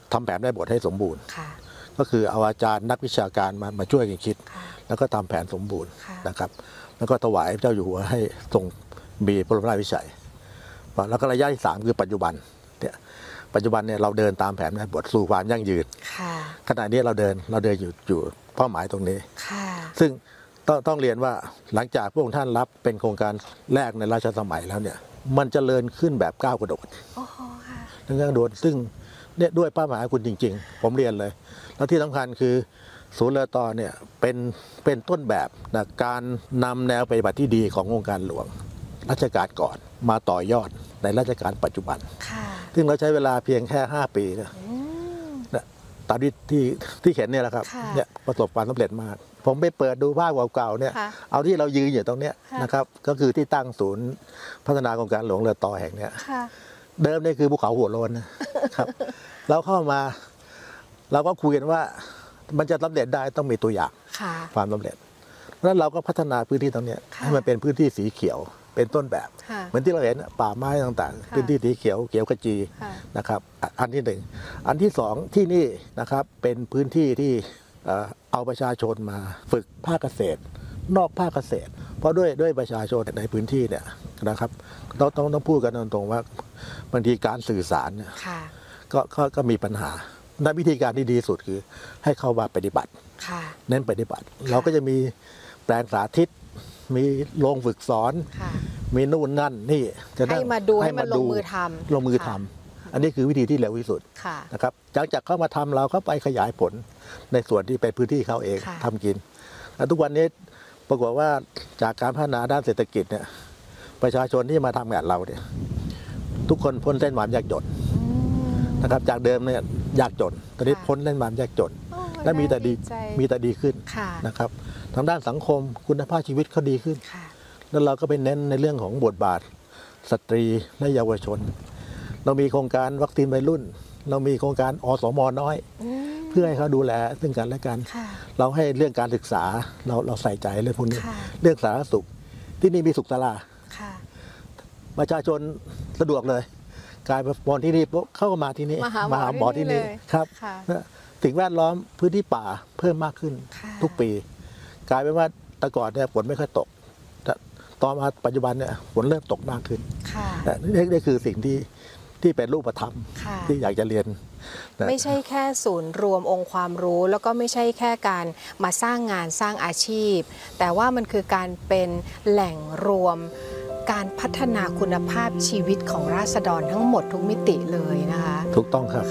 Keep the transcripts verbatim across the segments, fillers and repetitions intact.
ทำแผนแม่บทให้สมบูรณ์ก็คือเอาอาจารย์นักวิชาการมามาช่วยกันคิดแล้วก็ทำแผนสมบูรณ์นะครับแล้วก็ถวายเจ้าอยู่หัวให้ทรงมีพระบรมราชวิชัยแล้วก็ระยะที่สามคือปัจจุบันเนี่ยปัจจุบันเนี่ยเราเดินตามแผนแม่บทสู่ความยั่งยืนขณะนี้เราเดินเราเดินอยู่อยู่เป้าหมายตรงนี้ซึ่งต้องต้องเรียนว่าหลังจากพระองค์ท่านรับเป็นโครงการแรกในราชสมัยแล้วเนี่ยมันเจริญขึ้นแบบก้าวกระโดดก้าวกระโดดซึ่งเนี่ยด้วยเป้าหมายคุณจริงๆผมเรียนเลยแล้วที่สำคัญคือศูนย์เรือต่อเนี่ยเป็นเป็นต้นแบบนะการนำแนวปฏิบัติที่ดีขององค์การหลวงรัชกาลก่อนมาต่อยอดในรัชกาลปัจจุบันซึ่งเราใช้เวลาเพียงแค่ห้าปีนะตามที่ที่ที่เห็นเนี่ยแหละครับเนี่ยประสบความสำเร็จมากผมไปเปิดดูภาพเก่าๆเนี่ยเอาที่เรายืนอยู่ตรงเนี้ยนะครับก็คือที่ตั้งศูนย์พัฒนาโครงการหลวงเรือต่อแห่งเนี้ยเดิมเนี่ยคือภูเขาหัวโล้นนะครับเราเข้ามาเราก็คุยกันว่ามันจะสำเร็จได้ต้องมีตัวอย่างความสำเร็จแล้วเราก็พัฒนาพื้นที่ตรงนี้ให้มันเป็นพื้นที่สีเขียวเป็นต้นแบบเหมือนที่เราเห็นป่าไม้ต่างๆพื้นที่สีเขียวเขียวขจีนะครับอันที่หนึ่งอันที่สองที่นี่นะครับเป็นพื้นที่ที่เอาประชาชนมาฝึกภาคเกษตรนอกภาคเกษตรเพราะด้วยด้วยประชาชนในพื้นที่เนี่ยนะครับต้องต้องต้องพูดกันตรงๆว่าบางทีการสื่อสารเนี่ยก็ก็มีปัญหาและวิธีการที่ดีสุดคือให้เข้ามาปฏิบัติเน้นปฏิบัติเราก็จะมีแปลงสาธิตมีโรงฝึกสอนมีนู่นนั่นนี่จะให้มาดูให้มันลงมือทำลงมือทำอันนี้คือวิธีที่เร็วที่สุดนะครับจากจากเข้ามาทำเราก็ไปขยายผลในส่วนที่เป็นพื้นที่เขาเองทำกินแล้วทุกวันนี้ปรากฏว่าจากการพัฒนาด้านเศรษฐกิจเนี่ยประชาชนที่มาทำงานเราเนี่ยทุกคนพ้นเส้นความยากจนนะครับจากเดิมเนี่ยยากจนตอนนี้พ้นเส้นความยากจนและมีแต่ดีมีแต่ดีขึ้นนะครับทางด้านสังคมคุณภาพชีวิตเขาดีขึ้นแล้วเราก็ไปเน้นในเรื่องของบทบาทสตรีและเยาวชนเรามีโครงการวัคซีนวัยรุ่นเรามีโครงการอสม.น้อยเพื่อให้เขาดูแลซึ่งกันและกันเราให้เรื่องการศึกษาเราเราใส่ใจเรื่องพวกนี้เรื่องสาธารณสุขที่นี่มีสุขศาลาประชาชนสะดวกเลยกลายเป็นบอลที่นี่เข้ามาที่นี่มาหาหมอที่นี่ครับสิ่งแวดล้อมพื้นที่ป่าเพิ่มมากขึ้นทุกปีกลายเป็นว่าแต่ก่อนเนี่ยฝนไม่ค่อยตกแต่ตอนมาปัจจุบันเนี่ยฝนเริ่มตกมากขึ้นนี่นี่คือสิ่งที่ที่เป็นรูปธรรมที่อยากจะเรียนไม่ใช่แค่ศูนย์รวมองค์ความรู้แล้วก็ไม่ใช่แค่การมาสร้างงานสร้างอาชีพแต่ว่ามันคือการเป็นแหล่งรวมการพัฒนาคุณภาพชีวิตของราษฎรทั้งหมดทุกมิติเลยนะคะถูกต้องครับ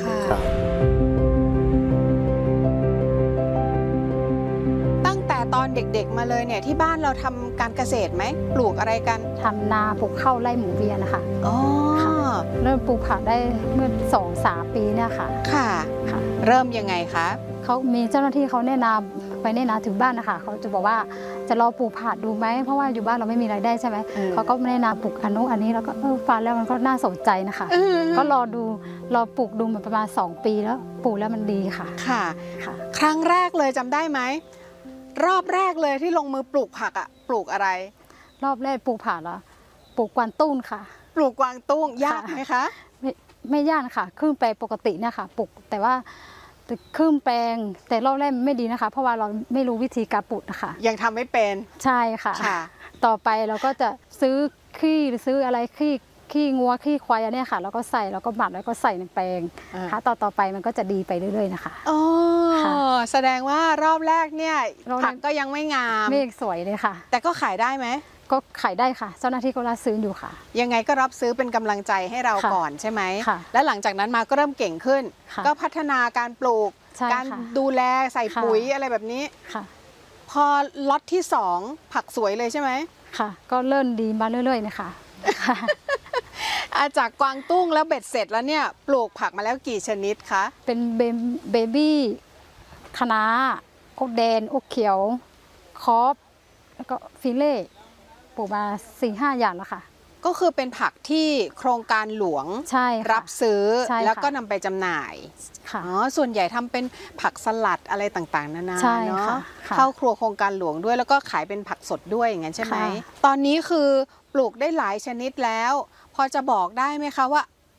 ตั้งแต่ตอนเด็กๆมาเลยเนี่ยที่บ้านเราทำการเกษตรไหมปลูกอะไรกันทำนาปลูกข้าวไร่หมุนเวียนนะคะอ๋อเริ่มปลูกผักได้เมื่อสองสามปีเนี่ยค่ะค่ะเริ่มยังไงคะเขามีเจ้าหน้าที่เขาแนะนำไปแนะนำถึงบ้านนะคะเขาจะบอกว่าจะรอปลูกผักดูไหมเพราะว่าอยู่บ้านเราไม่มีรายได้ใช่ไหมเขาก็แนะนำปลูกอันนู้นอันนี้แล้วก็เออฟังแล้วมันก็น่าสนใจนะคะก็รอดูรอปลูกดูมาประมาณสองปีแล้วปลูกแล้วมันดีค่ะค่ะครั้งแรกเลยจำได้ไหมรอบแรกเลยที่ลงมือปลูกผักอ่ะปลูกอะไรรอบแรกปลูกผักแล้วปลูกกวางตุ้งค่ะปลูกกวางตุ้งยากไหมคะไม่ไม่ยากค่ะครึ่งแปลงปกติเนี่ยค่ะปลูกแต่ว่าครึ่งแปลงแต่รอบแรกไม่ดีนะคะเพราะว่าเราไม่รู้วิธีการปลูกนะคะยังทำไม่เป็นใช่ค่ะต่อไปเราก็จะซื้อขี้หรือซื้ออะไรขี้ขี้งัวขี้ควายอันนี้ค่ะแล้วก็ใส่แล้วก็หมักแล้วก็ใส่ในแปลงค่ะต่อต่อไปมันก็จะดีไปเรื่อยๆนะคะอ๋อแสดงว่ารอบแรกเนี่ยผักก็ยังไม่งามไม่สวยเลยค่ะแต่ก็ขายได้ไหมก็ขายได้ค่ะเจ้าหน้าที่ก็รับซื้ออยู่ค่ะยังไงก็รับซื้อเป็นกำลังใจให้เราก่อนใช่ไหมแล้วหลังจากนั้นมาก็เริ่มเก่งขึ้นก็พัฒนาการปลูกการดูแลใส่ปุ๋ยอะไรแบบนี้พอล็อตที่สองผักสวยเลยใช่ไหมค่ะก็เริ่มดีมาเรื่อยๆนะคะจากกวางตุ้งแล้วเบ็ดเสร็จแล้วเนี่ยปลูกผักมาแล้วกี่ชนิดคะเป็นเบบี้คะน้าอกแดงอกเขียวคอฟแล้วก็ฟิเล่ปลูกมาสี่ห้าอย่างแล้วค่ะก็คือเป็นผักที่โครงการหลวงรับซื้อแล้วก็นำไปจำหน่ายอ๋อส่วนใหญ่ทำเป็นผักสลัดอะไรต่างๆนานาเนาะเข้าครัวโครงการหลวงด้วยแล้วก็ขายเป็นผักสดด้วยอย่างนั้นใช่ไหมตอนนี้คือปลูกได้หลายชนิดแล้วพอจะบอกได้ไหมคะว่า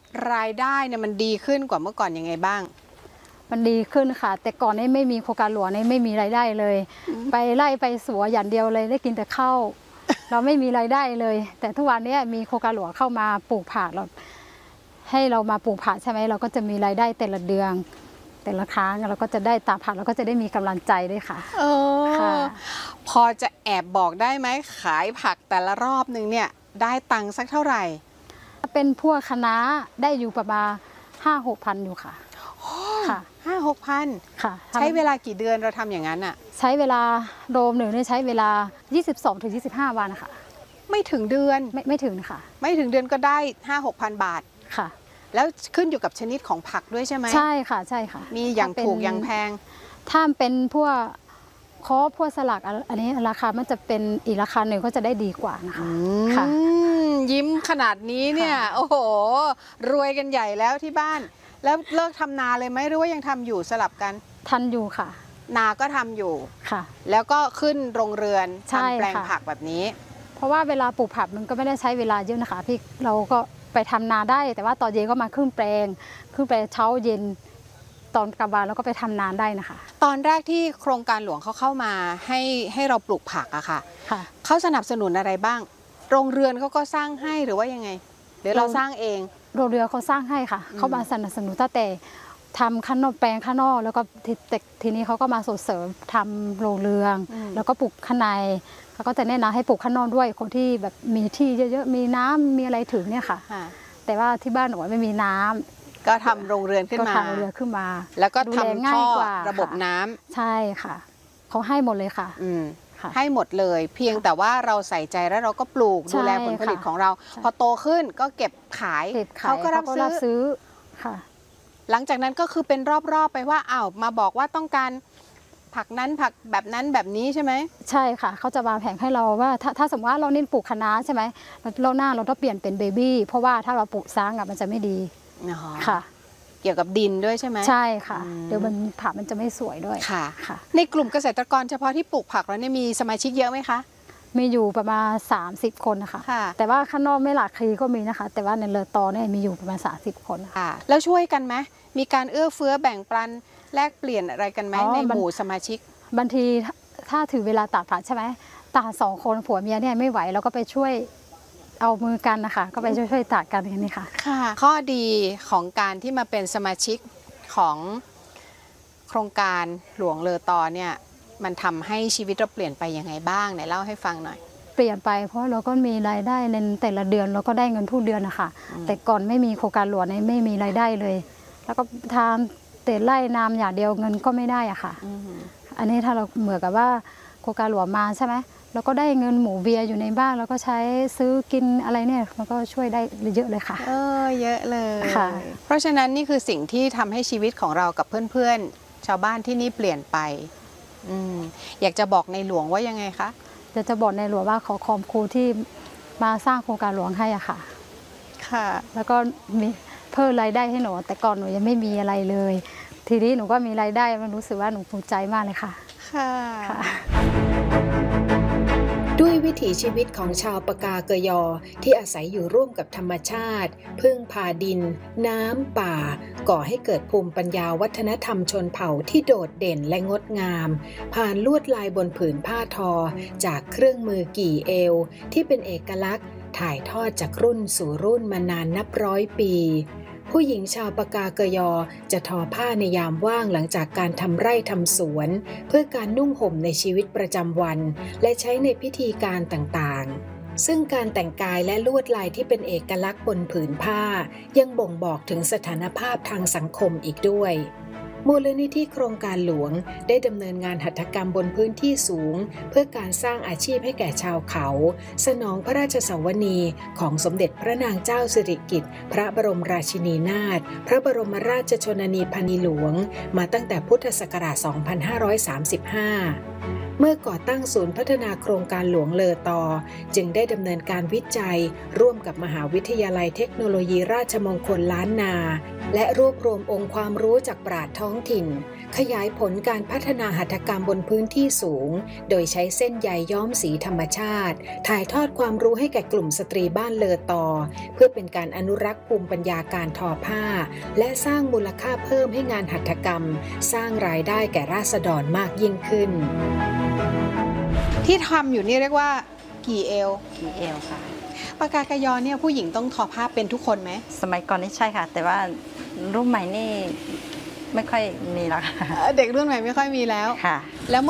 รายได้เนี่ยมันดีขึ้นกว่าเมื่อก่อนยังไงบ้างมันดีขึ้นค่ะแต่ก่อนนี้ไม่มีโครงการหลวงนี่ไม่มีรายได้เลยไปไล่ไปสวนอย่างเดียวเลยได้กินแต่ข้าว เราไม่มีรายได้เลย แต่ทุกวันนี้มีโครงการหลวงเข้ามาปลูกผักเราให้เรามาปลูกผักใช่ไหมเราก็จะมีรายได้แต่ละเดือนแต่ละครั้งเราก็จะได้ตามผักเราก็จะได้มีกำลังใจด้วยค่ะเออพอจะแอบบอกได้ไหมขายผักแต่ละรอบหนึ่งเนี่ยได้ตังค์สักเท่าไหร่เป็นพวกคะน้าได้อยู่ประมาณห้าหกพันอยู่ค่ะค่ะห้าหกพันค่ะใช้เวลากี่เดือนเราทำอย่างนั้นอ่ะใช้เวลาโดมหนึ่งเนี่ยใช้เวลา ยี่สิบสองถึงยี่สิบห้า วันค่ะไม่ถึงเดือนไม่ไม่ถึงค่ะไม่ถึงเดือนก็ได้ ห้าหกพัน บาทค่ะแล้วขึ้นอยู่กับชนิดของผักด้วยใช่ไหมใช่ค่ะใช่ค่ะมีอย่างถูกอย่างแพงถ้าเป็นพวกคอพวกสลักอันนี้ราคามันจะเป็นอีกราคาหนึ่งก็จะได้ดีกว่านะคะค่ะยิ้มขนาดนี้เนี่ยโอ้โหรวยกันใหญ่แล้วที่บ้านแล้วเลิกทำนาเลยไหมหรือว่ายังทำอยู่สลับกันทันอยู่ค่ะนาก็ทำอยู่ค่ะแล้วก็ขึ้นโรงเรือนทำแปลงผักแบบนี้เพราะว่าเวลาปลูกผักมันก็ไม่ได้ใช้เวลาเยอะนะคะพี่เราก็ไปทำนาได้แต่ว่าตอนเย็นก็มาขึ้นแปลงขึ้นแปลงเช้าเย็นตอนกลางวันแล้วก็ไปทำนาได้นะคะตอนแรกที่โครงการหลวงเขาเข้ามาให้ให้เราปลูกผักอะค่ะค่ะเขาสนับสนุนอะไรบ้างโรงเรือนเขาก็สร้างให้หรือว่ายังไงเดี๋ยวเราสร้างเองโรงเรือนเขาสร้างให้ค่ะเขามาสนับสนุนตั้งแต่ทำข้างนอกแปลงข้างนอกแล้วก็ทีนี้เขาก็มาส่งเสริมทำโรงเรือนแล้วก็ปลูกข้างในเขาก็จะแนะนำให้ปลูกข้างนอกด้วยคนที่แบบมีที่เยอะๆมีน้ำมีอะไรถึงเนี่ยค่ะแต่ว่าที่บ้านหนูไม่มีน้ำก็ทำโรงเรือนขึ้นมาก็ทำโรงเรือนขึ้นมาแล้วก็ทำท่อระบบน้ำใช่ค่ะเขาให้หมดเลยค่ะอืมให้หมดเลยเพียงแต่ว่าเราใส่ใจแล้วเราก็ปลูกดูแลผลผลิตของเราพอโตขึ้นก็เก็บขายเขาก็รับซื้อค่ะหลังจากนั้นก็คือเป็นรอบๆไปว่าอ้าวมาบอกว่าต้องการผักนั้นผักแบบนั้นแบบนี้ใช่ไหมใช่ค่ะเขาจะวางแผนให้เราว่าถ้าถ้าสมมติว่าเราเน้นปลูกคะน้าใช่ไหมเราหน้าเราต้องเปลี่ยนเป็นเบบี้เพราะว่าถ้าเราปลูกซ้างอ่ะมันจะไม่ดีค่ะเกี่ยวกับดินด้วยใช่ไหมใช่ค่ะเดี๋ยวมันผักมันจะไม่สวยด้วยค่ะค่ะในกลุ่มเกษตรกรเฉพาะที่ปลูกผักแล้วเนี่ยมีสมาชิกเยอะไหมคะมีอยู่ประมาณสามสิบคนนะคะแต่ว่าข้างนอกไม่หลากคลีก็มีนะคะแต่ว่าในเลอตอเนี่ยมีอยู่ประมาณสามสิบคนค่ะแล้วช่วยกันไหมมีการเอื้อเฟื้อแบ่งปันแลกเปลี่ยนอะไรกันไหมในหมู่สมาชิกบางทีถ้าถือเวลาตากผักใช่ไหมตากสองคนผัวเมียเนี่ยไม่ไหวเราก็ไปช่วยเอามือกันนะคะก็ไปช่วยๆตากกันอย่างนี้ค่ะค่ะข้อดีของการที่มาเป็นสมาชิกของโครงการหลวงเลอตอเนี่ยมันทำให้ชีวิตเราเปลี่ยนไปยังไงบ้างไหนเล่าให้ฟังหน่อยเปลี่ยนไปเพราะเราก็มีรายได้ในแต่ละเดือนเราก็ได้เงินทุกเดือนนะคะแต่ก่อนไม่มีโครงการหลวงเนี่ยไม่มีรายได้เลยแล้วก็ทานแต่ไร่นามอย่างเดียวเงินก็ไม่ได้อะค่ะอันนี้ถ้าเราเหมือนกับว่าโครงการหลวงมาใช่ไหมเราก็ได้เงินหมุนเวียนอยู่ในบ้านเราก็ใช้ซื้อกินอะไรเนี่ยมันก็ช่วยได้เยอะเลยค่ะเออเยอะเลยค่ะเพราะฉะนั้นนี่คือสิ่งที่ทำให้ชีวิตของเรากับเพื่อนๆชาวบ้านที่นี่เปลี่ยนไปอืมอยากจะบอกในหลวงว่ายังไงคะอยากจะบอกในหลวงว่าขอขอบคุณที่มาสร้างโครงการหลวงให้อ่ะค่ะค่ะแล้วก็มีเพิ่มรายได้ให้หนูแต่ก่อนหนูยังไม่มีอะไรเลยทีนี้หนูก็มีรายได้มันรู้สึกว่าหนูภูมิใจมากเลยค่ะค่ะด้วยวิถีชีวิตของชาวปากาเกยอที่อาศัยอยู่ร่วมกับธรรมชาติพึ่งพาดินน้ำป่าก่อให้เกิดภูมิปัญญาวัฒนธรรมชนเผ่าที่โดดเด่นและงดงามผ่านลวดลายบนผืนผ้าทอจากเครื่องมือกี่เอวที่เป็นเอกลักษณ์ถ่ายทอดจากรุ่นสู่รุ่นมานานนับร้อยปีผู้หญิงชาวปากาเกยอจะทอผ้าในยามว่างหลังจากการทำไร่ทำสวนเพื่อการนุ่งห่มในชีวิตประจำวันและใช้ในพิธีการต่างๆซึ่งการแต่งกายและลวดลายที่เป็นเอกลักษณ์บนผืนผ้ายังบ่งบอกถึงสถานภาพทางสังคมอีกด้วยมูลนิธิโครงการหลวงได้ดำเนินงานหัตถกรรมบนพื้นที่สูงเพื่อการสร้างอาชีพให้แก่ชาวเขาสนองพระราชสวนีของสมเด็จพระนางเจ้าสิริกิติ์พระบรมราชินีนาถพระบรมราชชนนีพันปีหลวงมาตั้งแต่พุทธศักราช สองพันห้าร้อยสามสิบห้าเมื่อก่อตั้งศูนย์พัฒนาโครงการหลวงเลอตอจึงได้ดำเนินการวิจัยร่วมกับมหาวิทยาลัยเทคโนโลยีราชมงคลล้านนาและรวบรวมองค์ความรู้จากปราชญ์ท้องถิ่นขยายผลการพัฒนาหัตถกรรมบนพื้นที่สูงโดยใช้เส้นใยย้อมสีธรรมชาติถ่ายทอดความรู้ให้แก่กลุ่มสตรีบ้านเลอตอเพื่อเป็นการอนุรักษ์ภูมิปัญญาการทอผ้าและสร้างมูลค่าเพิ่มให้งานหัตถกรรมสร้างรายได้แก่ราษฎรมากยิ่งขึ้นที่ทำอยู่นี่เรียกว่ากี่เอวกี่เอวค่ะปากากยอเนี่ยผู้หญิงต้องทอผ้าเป็นทุกคนไหมสมัยก่อนนี่ใช่ค่ะแต่ว่ารุ่นใหม่นี่ไม่ค่อยมีแล้วค่ะเด็กรุ่นใหม่ไม่ค่อยมีแล้วค่ะแล้ว